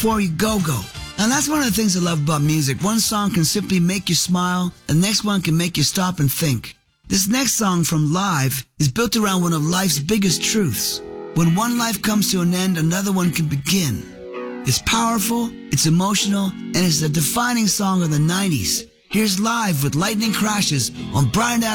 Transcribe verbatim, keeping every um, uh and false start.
before you go-go. And that's one of the things I love about music. One song can simply make you smile, the next one can make you stop and think. This next song from Live is built around one of life's biggest truths. When one life comes to an end, another one can begin. It's powerful, it's emotional, and it's the defining song of the nineties. Here's Live with Lightning Crashes on Brian Adams.